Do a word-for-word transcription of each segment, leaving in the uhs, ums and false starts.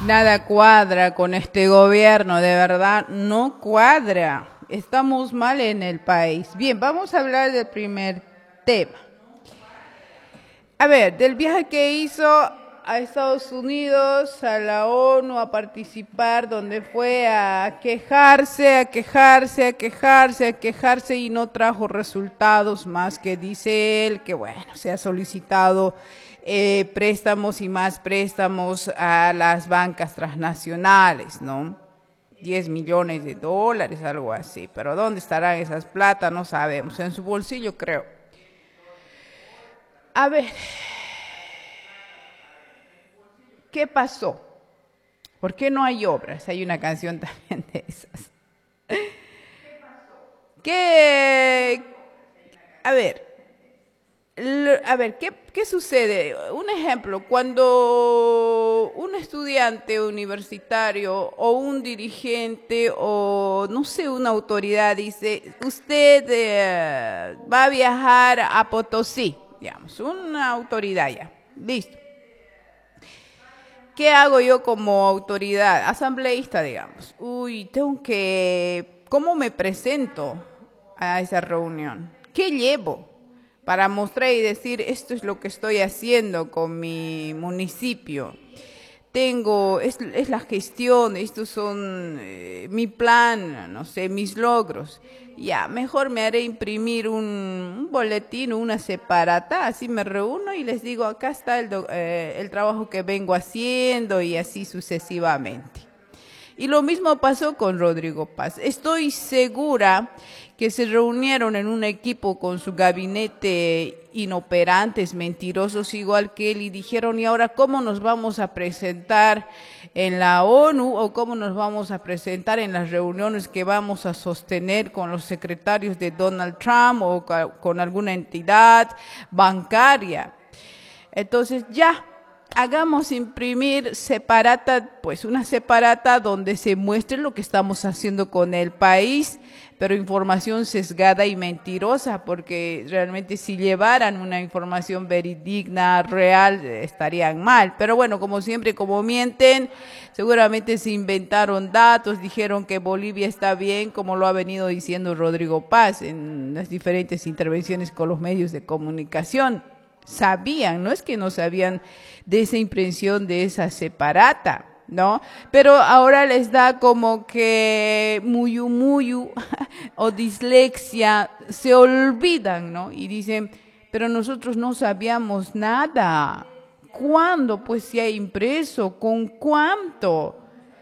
Nada cuadra con este gobierno, de verdad, no cuadra. Estamos mal en el país. Bien, vamos a hablar del primer tema. A ver, del viaje que hizo a Estados Unidos, a la ONU, a participar, donde fue a quejarse, a quejarse, a quejarse, a quejarse y no trajo resultados más que dice él que, bueno, se ha solicitado eh, préstamos y más préstamos a las bancas transnacionales, ¿no? diez millones de dólares, algo así, pero ¿dónde estarán esas plata? No sabemos, en su bolsillo creo. A ver, ¿qué pasó? ¿Por qué no hay obras? Hay una canción también de esas. ¿Qué? A ver, a ver, ¿qué, qué sucede? Un ejemplo, cuando un estudiante universitario o un dirigente o, no sé, una autoridad dice, usted eh, va a viajar a Potosí, digamos, una autoridad ya, listo. ¿Qué hago yo como autoridad, asambleísta, digamos? Uy, tengo que, ¿cómo me presento a esa reunión? ¿Qué llevo para mostrar y decir esto es lo que estoy haciendo con mi municipio? Tengo, es, es la gestión, estos son eh, mi plan, no sé, mis logros. Ya, mejor me haré imprimir un, un boletín o una separata, así me reúno y les digo, acá está el, do, eh, el trabajo que vengo haciendo y así sucesivamente. Y lo mismo pasó con Rodrigo Paz. Estoy segura que se reunieron en un equipo con su gabinete inoperantes, mentirosos igual que él, y dijeron, ¿y ahora cómo nos vamos a presentar en la ONU o cómo nos vamos a presentar en las reuniones que vamos a sostener con los secretarios de Donald Trump o con alguna entidad bancaria? Entonces ya, hagamos imprimir separata, pues una separata donde se muestre lo que estamos haciendo con el país, pero información sesgada y mentirosa, porque realmente si llevaran una información veridigna, real, estarían mal. Pero bueno, como siempre, como mienten, seguramente se inventaron datos, dijeron que Bolivia está bien, como lo ha venido diciendo Rodrigo Paz en las diferentes intervenciones con los medios de comunicación. Sabían, no es que no sabían de esa impresión de esa separata, ¿no? Pero ahora les da como que muyu muyu o dislexia, se olvidan, ¿no? Y dicen, pero nosotros no sabíamos nada. ¿Cuándo? Pues se ha impreso, ¿con cuánto?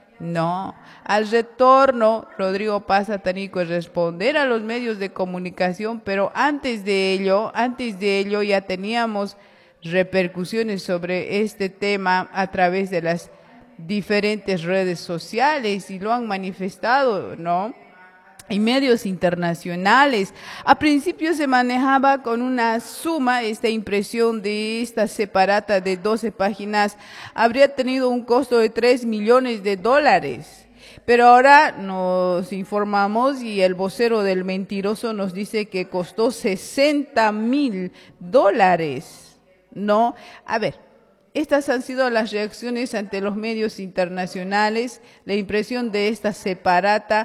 No, al retorno, Rodrigo Paz ha tenido que responder a los medios de comunicación, pero antes de ello, antes de ello ya teníamos repercusiones sobre este tema a través de las diferentes redes sociales y lo han manifestado, ¿no? Y medios internacionales. A principio se manejaba con una suma, esta impresión de esta separata de doce páginas habría tenido un costo de tres millones de dólares. Pero ahora nos informamos y el vocero del mentiroso nos dice que costó sesenta mil dólares. No, a ver, estas han sido las reacciones ante los medios internacionales, la impresión de esta separata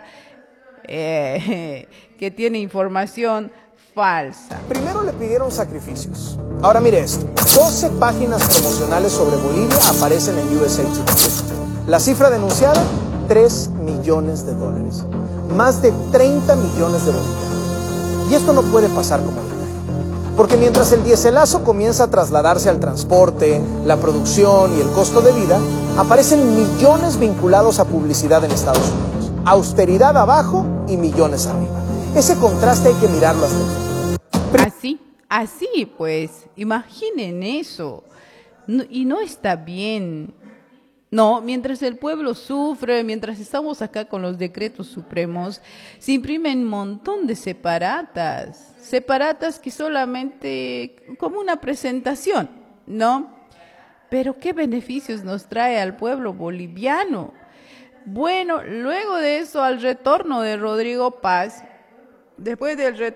Eh, que tiene información falsa. Primero le pidieron sacrificios. Ahora mire esto, doce páginas promocionales sobre Bolivia aparecen en U S A Today. La cifra denunciada, tres millones de dólares. Más de treinta millones de bolivianos. Y esto no puede pasar como ordinario. Porque mientras el dieselazo comienza a trasladarse al transporte, la producción y el costo de vida, aparecen millones vinculados a publicidad en Estados Unidos. Austeridad abajo y millones arriba. Ese contraste hay que mirarlo hasta el final. Así, así pues, imaginen eso. No, y no está bien. No, mientras el pueblo sufre, mientras estamos acá con los decretos supremos, se imprimen un montón de separatas. Separatas que solamente como una presentación, ¿no? Pero ¿qué beneficios nos trae al pueblo boliviano? Bueno, luego de eso, al retorno de Rodrigo Paz, después del retorno,